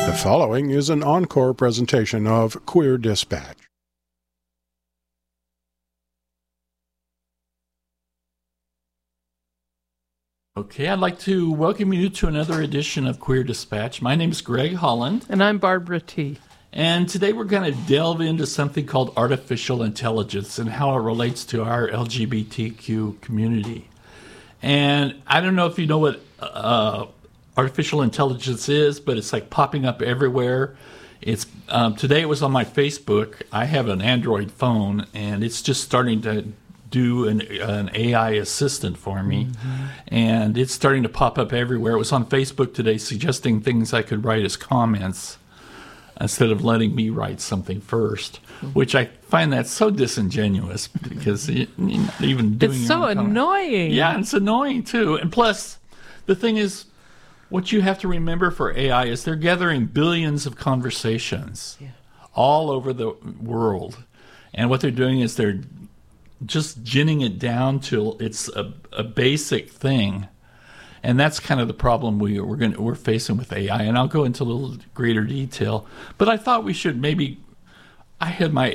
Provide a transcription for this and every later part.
The following is an encore presentation of Queer Dispatch. Okay, I'd like to welcome you to another edition of Queer Dispatch. My name is Greg Holland. And I'm Barbara T. And today we're going to delve into something called artificial intelligence and how it relates to our LGBTQ community. And I don't know if you know what artificial intelligence is, but it's like popping up everywhere. It's today it was on my Facebook. I have an Android phone, and it's just starting to do an AI assistant for me, and it's starting to pop up everywhere. It was on Facebook today suggesting things I could write as comments instead of letting me write something first, which I find that so disingenuous because you're not even doing it's so annoying. Yeah, it's annoying too. And plus, the thing is, what you have to remember for AI is they're gathering billions of conversations all over the world, and what they're doing is they're just ginning it down till it's a basic thing, and that's kind of the problem we're facing with AI. And I'll go into a little greater detail, but I thought we should maybe. I had my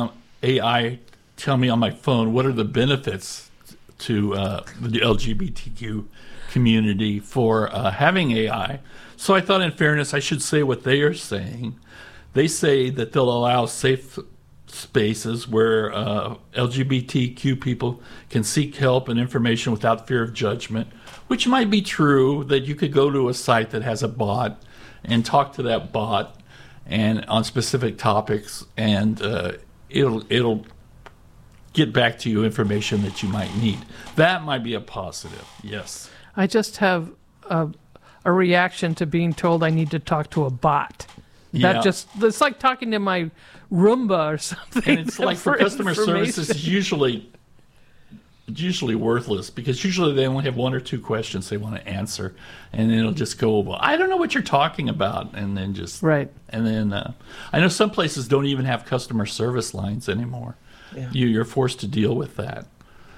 AI tell me on my phone what are the benefits to the LGBTQ community for having AI. So I thought, in fairness, I should say what they are saying. They say that they'll allow safe spaces where LGBTQ people can seek help and information without fear of judgment, which might be true, that you could go to a site that has a bot and talk to that bot and on specific topics, and it'll get back to you information that you might need. That might be a positive, yes. I just have a reaction to being told I need to talk to a bot. It's like talking to my Roomba or something. And it's like for customer service, it's usually worthless, because usually they only have one or two questions they want to answer, and then it'll just go, well, I don't know what you're talking about, and then just right. And then I know some places don't even have customer service lines anymore. Yeah. You're forced to deal with that.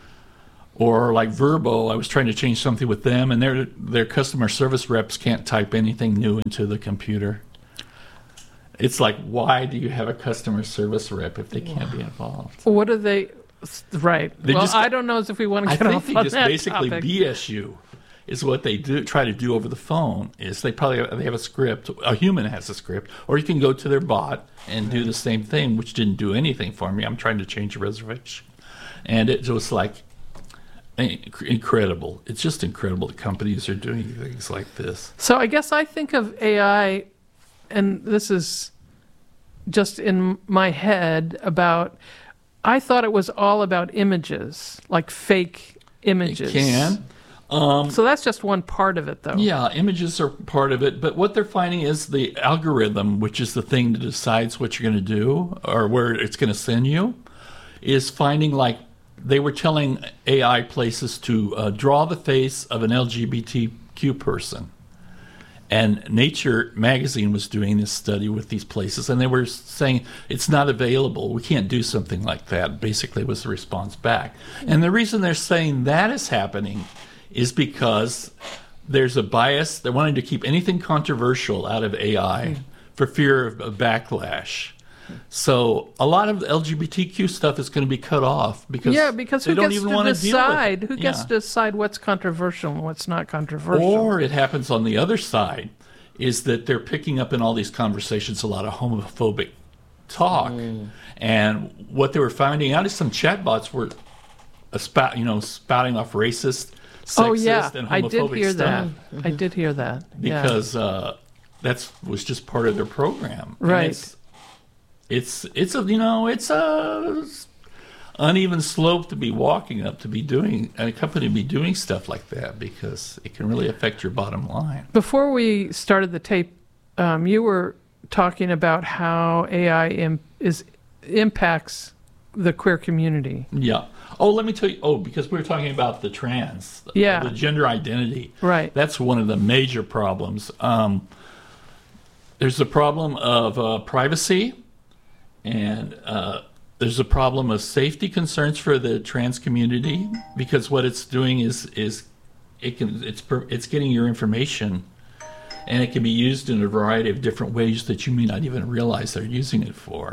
Or like Verbo, I was trying to change something with them, and their customer service reps can't type anything new into the computer. It's like, why do you have a customer service rep if they can't be involved? What are they? Right. I don't know if we want to get off on that I think they just basically topic. BS you is what they try to do over the phone. Is they have a script. A human has a script, or you can go to their bot and do the same thing, which didn't do anything for me. I'm trying to change a reservation, and it was like incredible. It's just incredible that companies are doing things like this. So I guess I think of AI, and this is just in my head, I thought it was all about images, like fake images. It can. So that's just one part of it, though. Yeah, images are part of it, but what they're finding is the algorithm, which is the thing that decides what you're going to do or where it's going to send you, is finding, like, they were telling AI places to draw the face of an LGBTQ person. And Nature magazine was doing this study with these places, and they were saying, it's not available. We can't do something like that, basically was the response back. And the reason they're saying that is happening is because there's a bias. They're wanting to keep anything controversial out of AI for fear of backlash. So a lot of the LGBTQ stuff is going to be cut off because who don't gets even to want to decide? deal with it. Who gets to decide what's controversial and what's not controversial? Or it happens on the other side, is that they're picking up in all these conversations a lot of homophobic talk, and what they were finding out is some chatbots were spouting off racist, sexist, and homophobic I did hear stuff. that. I did hear that Because that was just part of their program, right? And it's a uneven slope to be walking up, to be doing, and a company to be doing stuff like that, because it can really affect your bottom line. Before we started the tape, you were talking about how AI impacts the queer community. Yeah. Oh, let me tell you. Oh, because we were talking about the trans, the gender identity. Right. That's one of the major problems. There's the problem of privacy. And there's a problem of safety concerns for the trans community, because what it's doing is it's getting your information and it can be used in a variety of different ways that you may not even realize they're using it for.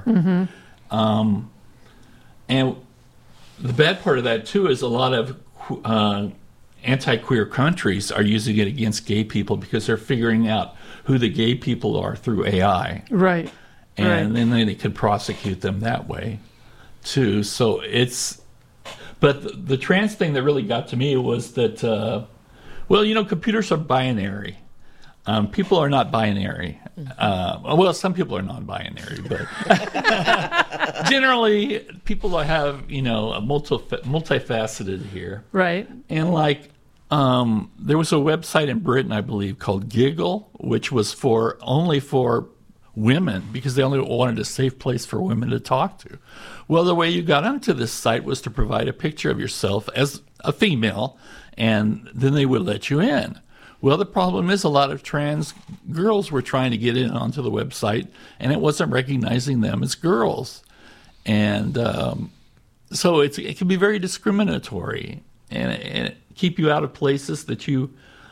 And the bad part of that, too, is a lot of anti-queer countries are using it against gay people because they're figuring out who the gay people are through AI. Right. And then they can prosecute them that way, too. So it's... But the trans thing that really got to me was that, computers are binary. People are not binary. Some people are non-binary, but generally people have, a multifaceted here. Right. And there was a website in Britain, I believe, called Giggle, which was only for women because they only wanted a safe place for women to talk to. Well, the way you got onto this site was to provide a picture of yourself as a female, and then they would let you in. Well, the problem is a lot of trans girls were trying to get in onto the website, and it wasn't recognizing them as girls. And so it can be very discriminatory and keep you out of places that you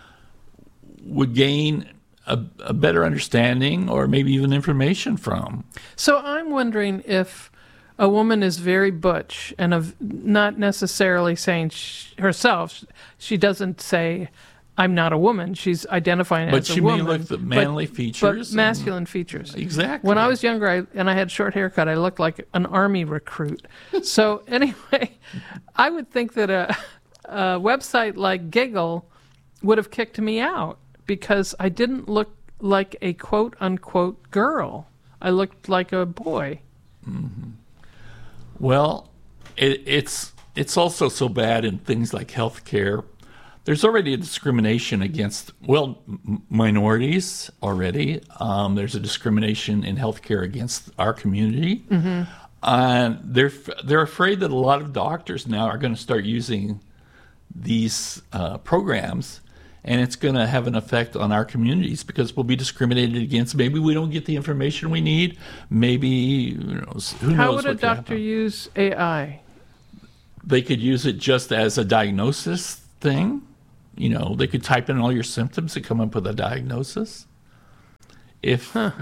would gain a better understanding or maybe even information from. So I'm wondering if a woman is very butch and not necessarily saying herself, she doesn't say, I'm not a woman. She's identifying as a woman. But she may look the manly features. But masculine features. Exactly. When I was younger and I had short haircut, I looked like an army recruit. So anyway, I would think that a website like Giggle would have kicked me out because I didn't look like a quote-unquote girl. I looked like a boy. Mm-hmm. Well, it's also so bad in things like healthcare. There's already a discrimination against, minorities already. There's a discrimination in healthcare against our community. And they're afraid that a lot of doctors now are going to start using these programs, and it's going to have an effect on our communities because we'll be discriminated against. Maybe we don't get the information we need. Maybe, who knows? How would a doctor use AI? They could use it just as a diagnosis thing. They could type in all your symptoms and come up with a diagnosis. If the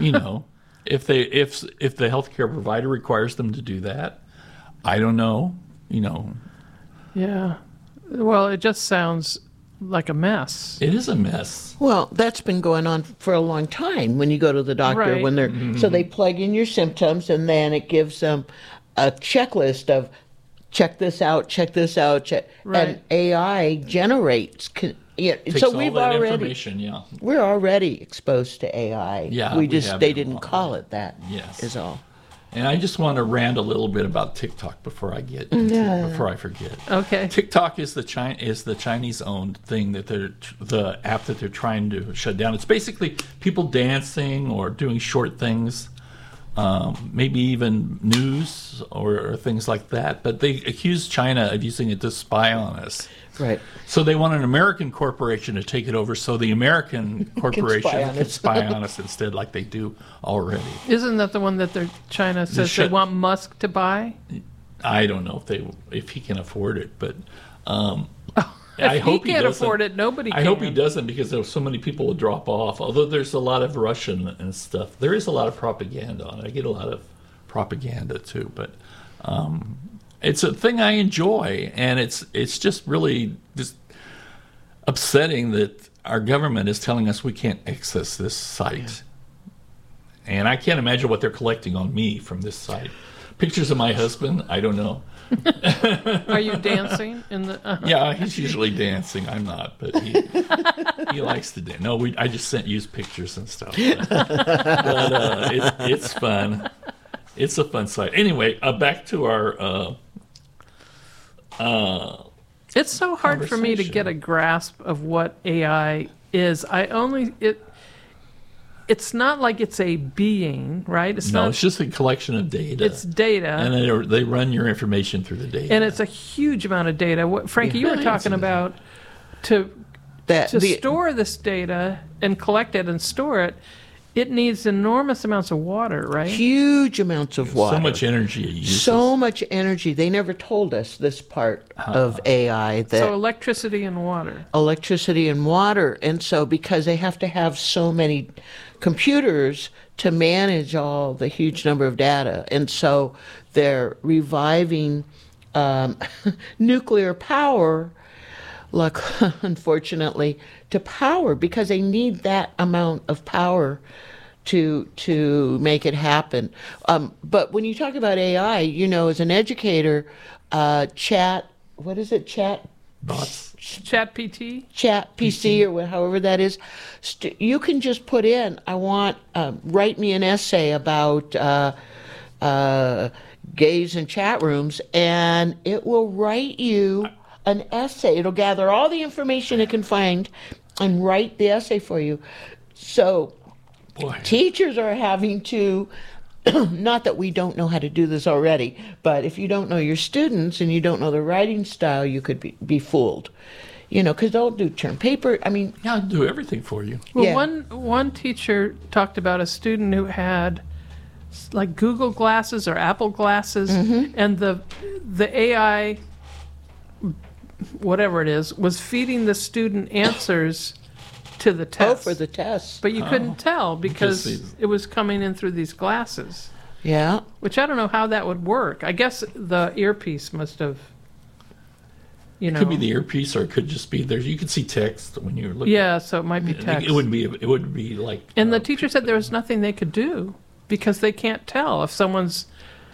healthcare provider requires them to do that, I don't know. Yeah. Well, it just sounds like a mess. It is a mess. Well, that's been going on for a long time when you go to the doctor, Right. when they're so they plug in your symptoms and then it gives them a checklist of check this out, check. Right. And AI generates. Takes So all we've that already information, yeah. we're already exposed to AI. Yeah, we we just have they been didn't a call lot. it that. Yes. Is all. And I just want to rant a little bit about TikTok before I before I forget. Okay. TikTok is the Chinese-owned thing that the app that they're trying to shut down. It's basically people dancing or doing short things, maybe even news or things like that. But they accuse China of using it to spy on us. Right. So they want an American corporation to take it over so the American corporation can spy on us instead like they do already. Isn't that the one that China says they want Musk to buy? I don't know if he can afford it, but I If hope he can't doesn't. afford it, nobody can. I hope he doesn't because there's so many people will drop off. Although there's a lot of Russian and stuff. There is a lot of propaganda on it. I get a lot of propaganda too, but it's a thing I enjoy, and it's just really just upsetting that our government is telling us we can't access this site. Yeah. And I can't imagine what they're collecting on me from this site. Pictures of my husband, I don't know. Are you dancing in the? Yeah, he's usually dancing. I'm not, but he likes to dance. No, I just use pictures and stuff. But it's fun. It's a fun site. Anyway, back to our. It's so hard for me to get a grasp of what AI is. It's not like it's a being, right? It's just a collection of data. It's data. And they run your information through the data. And it's a huge amount of data. Frankie, you were talking about to store this data and collect it and store it. It needs enormous amounts of water, right? Huge amounts of water. So much energy it uses. So much energy. They never told us this part of AI, that So electricity and water. electricity and water. And so because they have to have so many computers to manage all the huge number of data, and so they're reviving nuclear power, like unfortunately, to power, because they need that amount of power to make it happen. But when you talk about AI, you know, as an educator, what is it, Bots. Chat PT? chat PC or however that is, you can just put in, I want, write me an essay about gays in chat rooms, and it will write you an essay. It'll gather all the information it can find and write the essay for you. So Boy. teachers are having to, not that we don't know how to do this already, but if you don't know your students and you don't know their writing style, you could be fooled. You know, because they'll do term paper. I mean, Yeah, I'll do everything for you. Well, Yeah. one teacher talked about a student who had like Google glasses or Apple glasses, and the AI, whatever it is, was feeding the student answers to the test. for the tests. But you couldn't tell because these- it was coming in through these glasses, Yeah. which I don't know how that would work. I guess the earpiece must have, you know. It could be the earpiece, or it could just be there. You could see text when you're looking. Yeah, so it might be text. It wouldn't be. It would be like. And the teacher said there was nothing they could do because they can't tell if someone's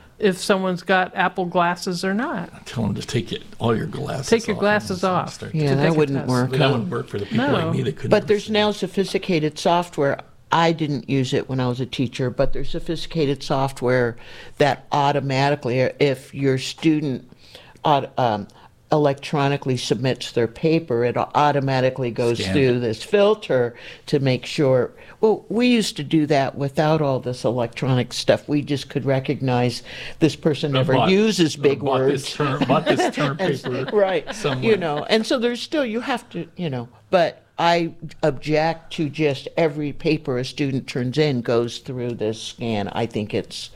got Apple glasses or not. Tell them to take all your glasses. Take your off glasses and off. start- Yeah, to that take a wouldn't test. work. But that wouldn't work for the people No. like me that couldn't. But there's understand. now sophisticated software. I didn't use it when I was a teacher, but there's sophisticated software that automatically, if your student electronically submits their paper, it automatically goes Scan through it. this filter to make sure. Well, we used to do that without all this electronic stuff. We just could recognize this person never Bought- uses big bought words. Bought this term paper. Right. somewhere. You know, and so there's still, you have to, you know, but I object to just every paper a student turns in goes through this scan. I think it's,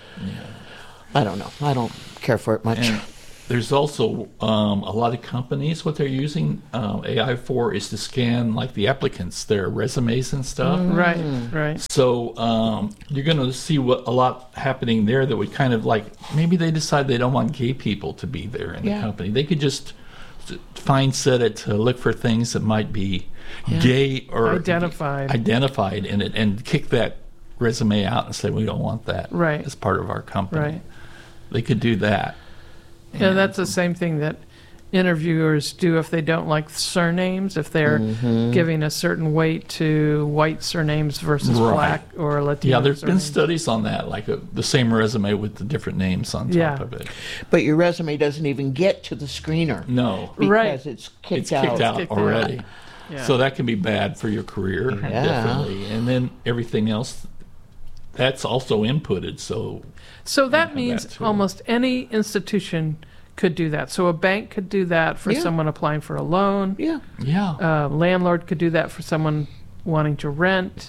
I don't know. I don't care for it much. And there's also a lot of companies, what they're using AI for is to scan like the applicants, their resumes and stuff. Right, right. So you're going to see a lot happening there that would kind of like, maybe they decide they don't want gay people to be there in the Yeah. company. They could just set it to look for things that might be gay or Identified. in it, and kick that resume out and say we don't want that Right. as part of our company. Right. They could do that. Yeah, that's the same thing that interviewers do if they don't like surnames, if they're giving a certain weight to white surnames versus Right. black or Latino Yeah, there's been surnames. studies on that, like the same resume with the different names on top Yeah. of it. But your resume doesn't even get to the screener No, because Right. it's kicked it's kicked out Kicked out. already. Yeah. So that can be bad for your career, definitely. And then everything else, that's also inputted. So So that have means that too. almost any institution could do that. So a bank could do that for Yeah. someone applying for a loan. Yeah. yeah, Landlord could do that for someone wanting to rent.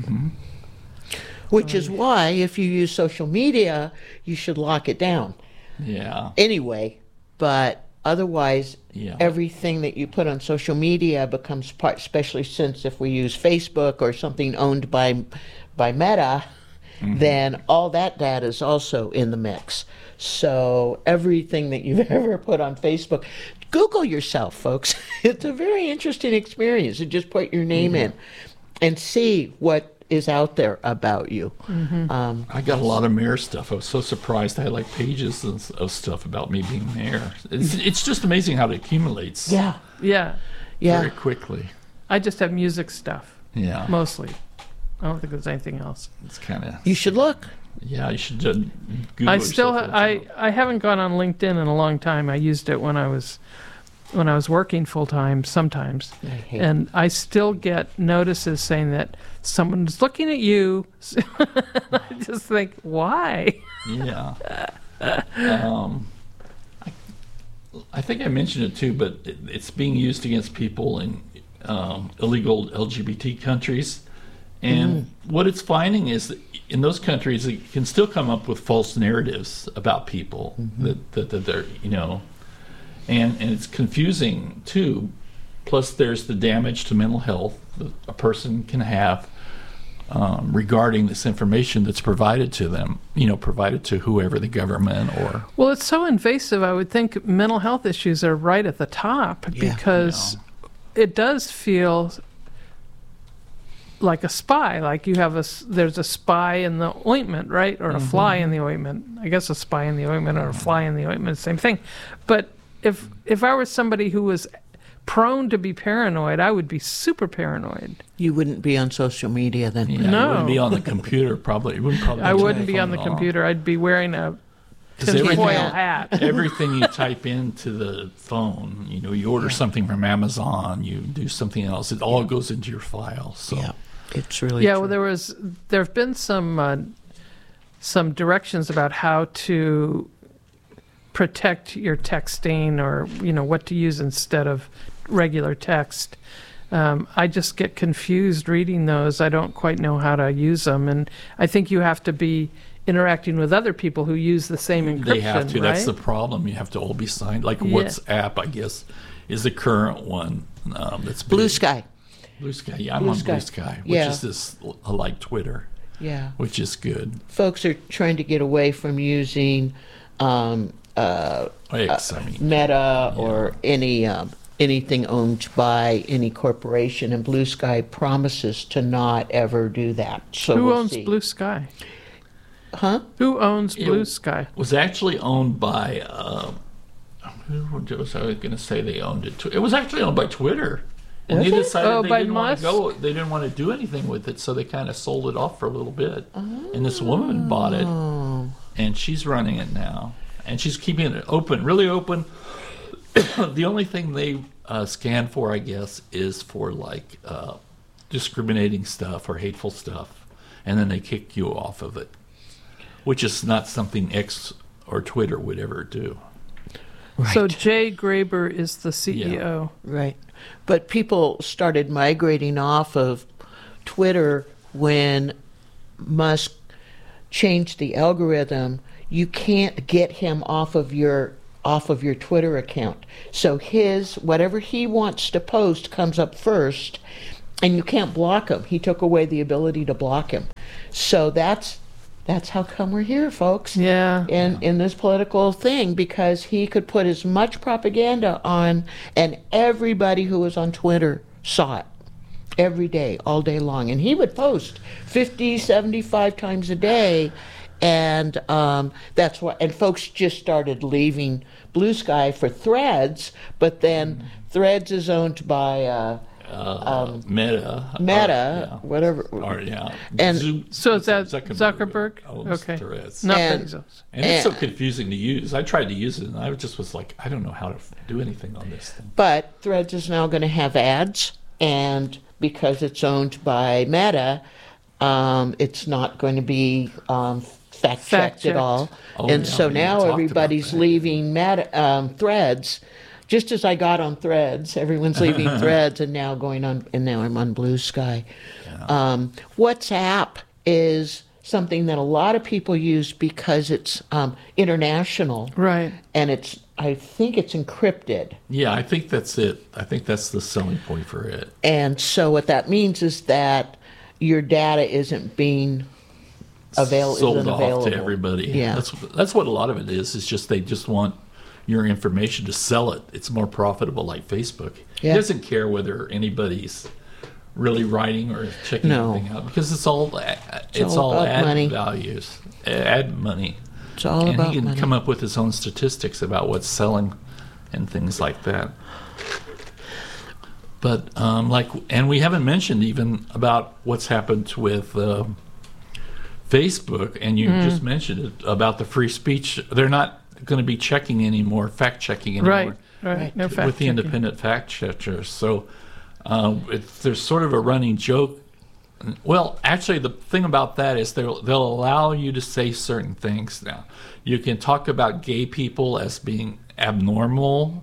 Which is why if you use social media, you should lock it down yeah, anyway. But otherwise, Yeah. everything that you put on social media becomes part, especially since if we use Facebook or something owned by Meta, then all that data is also in the mix. So everything that you've ever put on Facebook, Google yourself, folks. It's a very interesting experience. And just put your name in and see what is out there about you. I got a lot of mayor stuff. I was so surprised. I had like pages of stuff about me being mayor. It's just amazing how it accumulates. Yeah, Yeah. yeah. very quickly. I just have music stuff, Yeah, mostly. I don't think there's anything else. it's kind of. You should look. Yeah, you should just Google I still yourself. I haven't gone on LinkedIn in a long time. I used it when I was working full time sometimes. I hate And I still get notices saying that someone's looking at you. I just think, why? Yeah. I think I mentioned it too, but it's being used against people in illegal LGBT countries, And what it's finding is that in those countries, it can still come up with false narratives about people that they're, and it's confusing too. Plus, there's the damage to mental health that a person can have regarding this information that's provided to them, provided to whoever, the government or... Well, it's so invasive. I would think mental health issues are right at the top because it does feel like a spy. Like there's a spy in the ointment, right? Or a fly in the ointment. I guess a spy in the ointment or a fly in the ointment, same thing. But if I were somebody who was prone to be paranoid, I would be super paranoid. You wouldn't be on social media then. Yeah, No. You wouldn't be on the computer, probably. You wouldn't probably I be wouldn't be phone on the at all. computer. I'd be wearing a 'Cause tinfoil everything- hat. Everything you type into the phone, you order something from Amazon, you do something else, it all goes into your file. So Yeah, it's really Yeah, true. well, there have been some directions about how to protect your texting, or what to use instead of regular text. I just get confused reading those. I don't quite know how to use them, and I think you have to be interacting with other people who use the same encryption. they have to. Right? That's the problem. You have to all be signed. Like Yeah. WhatsApp, I guess, is the current one. That's Blue big. Sky. Blue Sky. Yeah, I'm Blue on Sky. Blue Sky, which Yeah. is this like Twitter, Yeah. which is good. Folks are trying to get away from using X, I mean. Meta or anything owned by any corporation, and Blue Sky promises to not ever do that. So Who we'll owns see. Blue Sky? Huh? Who owns Blue Sky? Was actually owned by who was I going to say they owned it? It was actually owned by Twitter, and Was they it? decided Oh, they by didn't want to Musk? go. They didn't want to do anything with it, so they kind of sold it off for a little bit. And this woman bought it, and she's running it now, and she's keeping it open, really open. The only thing they scan for, I guess, is for like discriminating stuff or hateful stuff, and then they kick you off of it, which is not something X or Twitter would ever do. Right. So Jay Graber is the CEO. Right. But people started migrating off of Twitter when Musk changed the algorithm. You can't get him off of your Twitter account. So whatever he wants to post comes up first, and you can't block him. He took away the ability to block him. So that's how come we're here, folks. Yeah. In this political thing, because he could put as much propaganda on, and everybody who was on Twitter saw it every day, all day long. And he would post 50, 75 times a day. And that's why, and folks just started leaving Blue Sky for Threads, but then Threads is owned by Meta. Meta, whatever. Or, yeah. And So is that Zuckerberg? owns Okay. Threads. Not And- Bezos. And it's so confusing to use. I tried to use it, and I just was like, I don't know how to do anything on this thing. But Threads is now going to have ads, and because it's owned by Meta, it's not going to be fact-checked Fact-checked. at all. Oh, And yeah, so we now talked about everybody's that. leaving Threads. Just as I got on Threads, everyone's leaving Threads, and now I'm on Blue Sky. WhatsApp is something that a lot of people use because it's international, Right. and I think it's encrypted. Yeah, I think that's it. I think that's the selling point for it. And so what that means is that your data isn't being Sold isn't off available to everybody. Yeah. That's what a lot of it is. It's just they just want your information to sell it. It's more profitable, like Facebook. Yeah. It doesn't care whether anybody's really writing or checking No. anything out because it's all all about ad money. values, ad money. It's all And about he can money. come up with his own statistics about what's selling and things like that. But and we haven't mentioned even about what's happened with Facebook, and you just mentioned it about the free speech. They're not going to be checking anymore, fact checking anymore. Right. No fact with the checking. independent fact checkers. So there's sort of a running joke. Well, actually, the thing about that is they'll allow you to say certain things now. You can talk about gay people as being abnormal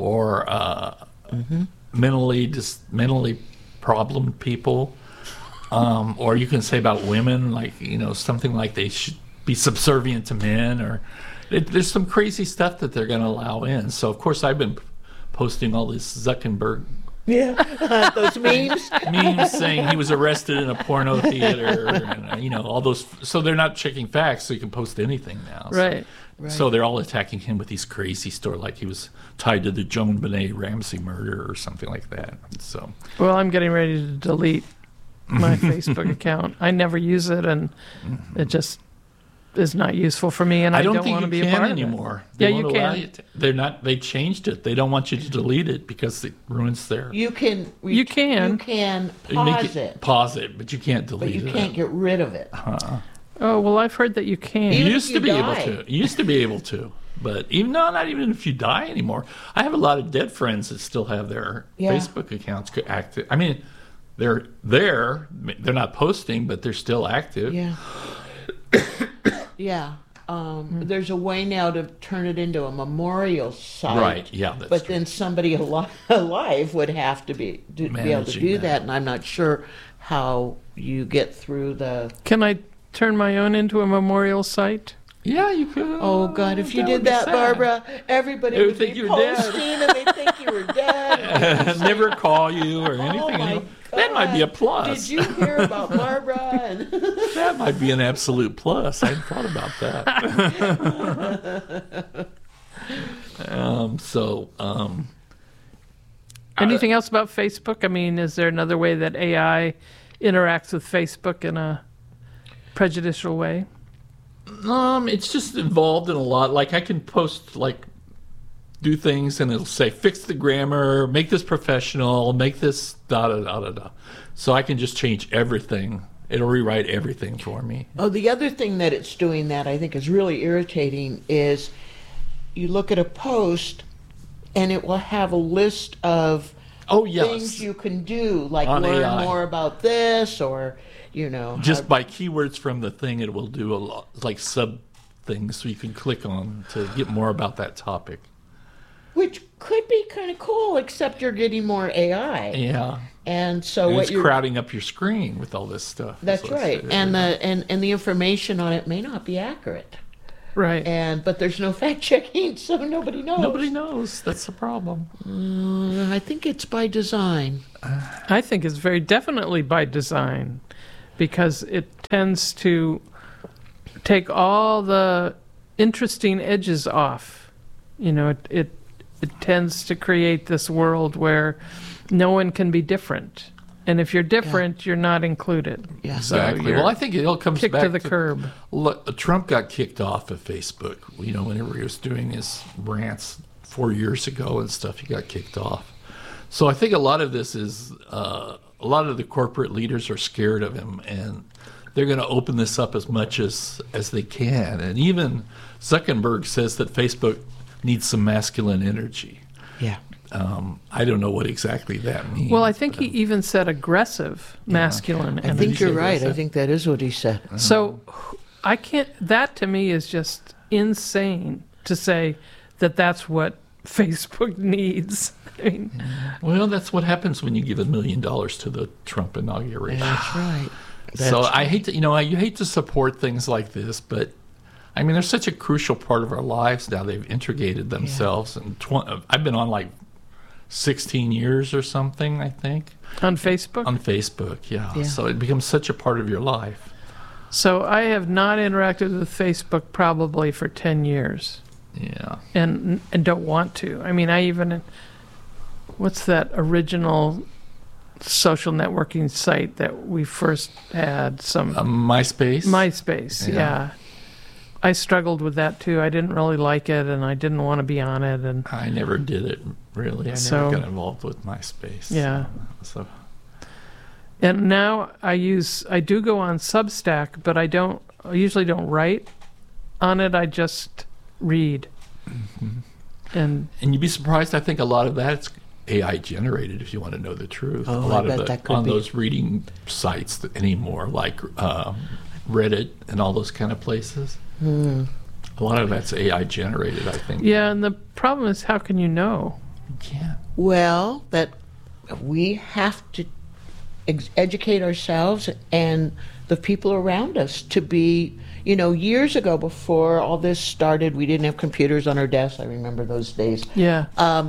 or mentally problemed people. Or you can say about women, like, something like they should be subservient to men, or there's some crazy stuff that they're going to allow in. So, of course, I've been posting all this Zuckerberg those memes. memes saying he was arrested in a porno theater, and, all those. So they're not checking facts, so you can post anything now. Right. So they're all attacking him with these crazy stories, like he was tied to the Joan Benet Ramsey murder or something like that. So, Well, I'm getting ready to delete my Facebook account. I never use it, and it just is not useful for me, and I don't think want to be you a can part of anymore. it. Yeah, They you won't allow can. you to. They're not. They changed it. They don't want you to delete it because it ruins their. You can. You can. They pause make it, pause it, but you can't but delete you it. can't get rid of it. Oh, well, I've heard that you can. You Even used if to you be die. able to. You used to be able to, but not even if you die anymore. I have a lot of dead friends that still have their Facebook accounts active. I mean, they're there. They're not posting, but they're still active. Yeah. Yeah. There's a way now to turn it into a memorial site. Right. Yeah. That's But true. then somebody alive would have to be able to Managing do that. that, and I'm not sure how you get through the. Can I turn my own into a memorial site? Yeah, you could. Oh God! If you that did would be that, sad. Barbara, everybody They would would think be you were dead. posting, and they think you were dead. Never call you or anything. Oh my That might be a God. plus. Did you hear about Barbara? And That might be an absolute plus. I hadn't thought about that. Anything else about Facebook? I mean, is there another way that AI interacts with Facebook in a prejudicial way? It's just involved in a lot. Like I can post, do things, and it'll say, fix the grammar, make this professional, make this da da da da da. So I can just change everything. It'll rewrite everything for me. oh, the other thing that it's doing that I think is really irritating is you look at a post, and it will have a list of Oh yes, things you can do, like On learn AI. more about this, or just by keywords from the thing, it will do a lot, like sub things, so you can click on to get more about that topic. which could be kind of cool, except you're getting more AI, Yeah, and so and what it's you're crowding up your screen with all this stuff. that's So it's- right, and the information on it may not be accurate, Right. but there's no fact checking, so nobody knows. nobody knows. That's the problem. I think it's by design. I think it's very definitely by design, because it tends to take all the interesting edges off. It tends to create this world where no one can be different. And if you're different, you're not included. Yeah. So Exactly. you're Well, I think it all comes kicked back to the curb. Look, Trump got kicked off of Facebook. Whenever he was doing his rants 4 years ago and stuff, he got kicked off. So I think a lot of this is a lot of the corporate leaders are scared of him, and they're going to open this up as much as they can. And even Zuckerberg says that Facebook needs some masculine energy. Yeah. I don't know what exactly that means. Well, I think he even said aggressive, masculine I energy. think you're say right. that? I think that is what he said. So I can't, that to me is just insane to say that that's what Facebook needs. I mean, Well, that's what happens when you give $1 million to the Trump inauguration. That's right. So I hate to, you hate to support things like this, but I mean, they're such a crucial part of our lives now. They've integrated themselves, and I've been on like 16 years or something, I think, on Facebook. on Facebook. Yeah. Yeah. So it becomes such a part of your life. So I have not interacted with Facebook probably for 10 years. Yeah. and don't want to. I mean, what's that original social networking site that we first had? MySpace. MySpace, Yeah. yeah. I struggled with that too. I didn't really like it, and I didn't want to be on it. And I never did it really. I So- never got involved with MySpace. Yeah. So and now I do go on Substack, but I usually don't write on it. I just read. And you'd be surprised. I think a lot of that's AI generated. If you want to know the truth, Oh, a lot I bet of that could on be. those reading sites anymore, like Reddit and all those kind of places. A lot of that's AI generated. I think. yeah, and the problem is, how can you know? You can't. Well, that we have to educate ourselves and the people around us to be, years ago before all this started, we didn't have computers on our desks. I remember those days. Yeah.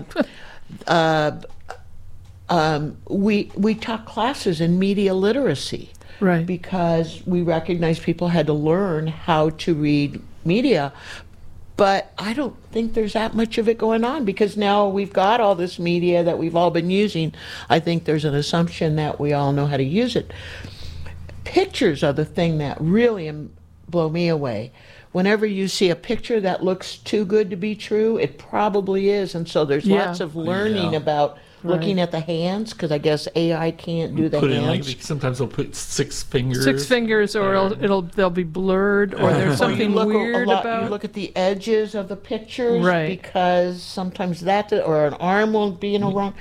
We taught classes in media literacy. Right. Because we recognized people had to learn how to read media. But I don't think there's that much of it going on because now we've got all this media that we've all been using. I think there's an assumption that we all know how to use it. Pictures are the thing that really blow me away. Whenever you see a picture that looks too good to be true, it probably is. And so there's lots of learning about looking at the hands, because I guess AI can't do the hands. Sometimes they'll put 6 fingers. 6 fingers, or they'll be blurred, or there's something weird about. You look at the edges of the pictures, right? Because sometimes or an arm won't be in a wrong.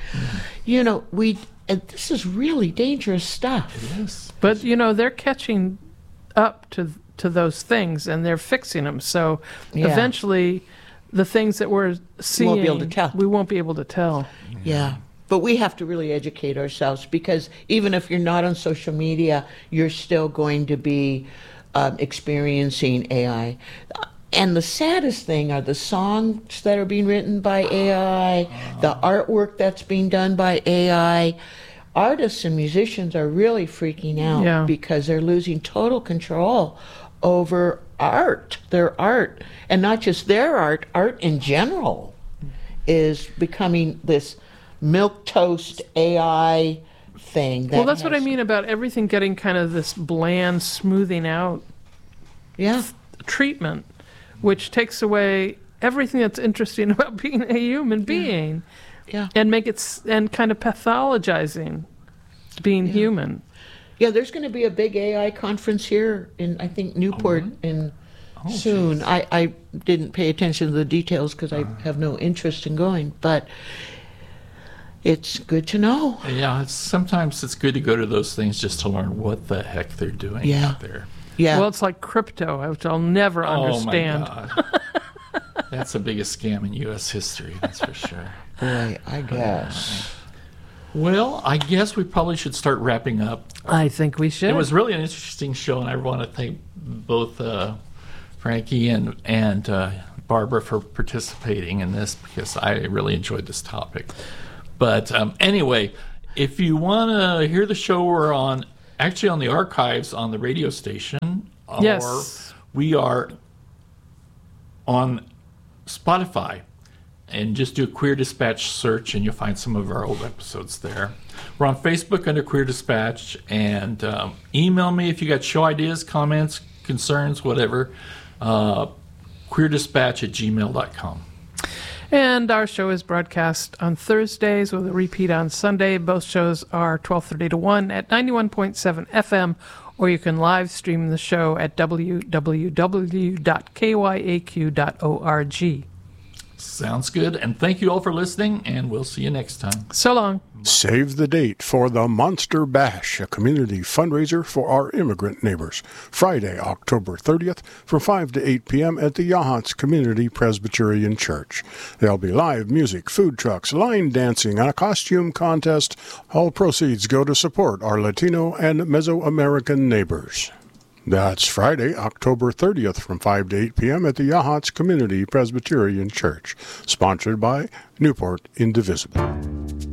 And this is really dangerous stuff. It is. But they're catching up to those things, and they're fixing them. So eventually, the things that we're seeing, we won't be able to tell. Yeah. But we have to really educate ourselves, because even if you're not on social media, you're still going to be experiencing AI. And the saddest thing are the songs that are being written by AI, the artwork that's being done by AI. Artists and musicians are really freaking out because they're losing total control over their art. And not just their art in general is becoming this milquetoast AI thing. Well, that's what I mean about everything getting kind of this bland, smoothing out treatment, which takes away everything that's interesting about being a human being, and and kind of pathologizing being human. Yeah, there's going to be a big AI conference here in, I think, Newport soon. I didn't pay attention to the details because I have no interest in going, but it's good to know. Yeah, sometimes it's good to go to those things just to learn what the heck they're doing out there. Yeah. Well, it's like crypto, which I'll never understand. Oh, my God. That's the biggest scam in U.S. history, that's for sure. Boy, I guess. Well, I guess we probably should start wrapping up. I think we should. It was really an interesting show, and I want to thank both Frankie and Barbara for participating in this, because I really enjoyed this topic. But anyway, if you want to hear the show, we're on the archives on the radio station. Yes. Or we are on Spotify. And just do a Queer Dispatch search, and you'll find some of our old episodes there. We're on Facebook under Queer Dispatch. And email me if you got show ideas, comments, concerns, whatever. queerdispatch@gmail.com. And our show is broadcast on Thursdays with a repeat on Sunday. Both shows are 12:30 to 1 at 91.7 FM, or you can live stream the show at www.kyaq.org. Sounds good. And thank you all for listening, and we'll see you next time. So long. Save the date for the Monster Bash, a community fundraiser for our immigrant neighbors. Friday, October 30th, from 5 to 8 p.m. at the Yahats Community Presbyterian Church. There'll be live music, food trucks, line dancing, and a costume contest. All proceeds go to support our Latino and Mesoamerican neighbors. That's Friday, October 30th from 5 to 8 p.m. at the Yahats Community Presbyterian Church. Sponsored by Newport Indivisible.